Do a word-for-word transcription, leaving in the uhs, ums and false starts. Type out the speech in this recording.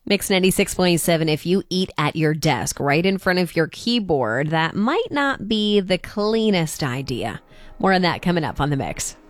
Mix ninety-six point seven. If you eat at your desk right in front of your keyboard, that might not be the cleanest idea. More on that coming up on The Mix.